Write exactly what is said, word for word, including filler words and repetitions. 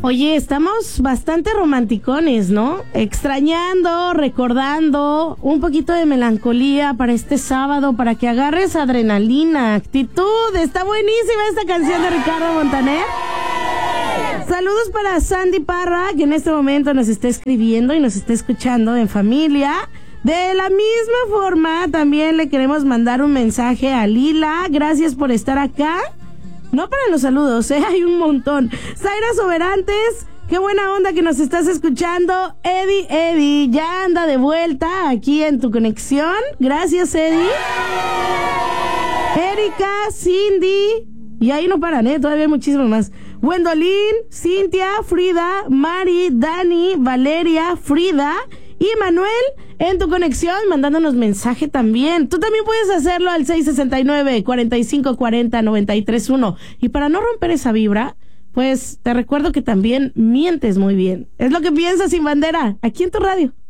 Oye, estamos bastante romanticones, ¿no? Extrañando, recordando, un poquito de melancolía para este sábado, para que agarres adrenalina, actitud. Está buenísima esta canción de Ricardo Montaner. Saludos para Sandy Parra, que en este momento nos está escribiendo y nos está escuchando en familia. De la misma forma, también le queremos mandar un mensaje a Lila. Gracias por estar acá. No para los saludos, ¿eh? Hay un montón. Zaira Soberantes, qué buena onda que nos estás escuchando. Eddie, Eddie, ya anda de vuelta aquí en tu conexión. Gracias, Eddie. Erika, Cindy, y ahí no paran, ¿eh? Todavía hay muchísimo más. Wendolin, Cintia, Frida, Mari, Dani, Valeria, Frida y Manuel en tu conexión, mandándonos mensaje también. Tú también puedes hacerlo al seis sesenta y nueve, cuarenta y cinco cuarenta, noventa y tres uno. Y para no romper esa vibra, pues te recuerdo que también mientes muy bien. Es lo que piensas, Sin Bandera, aquí en tu radio.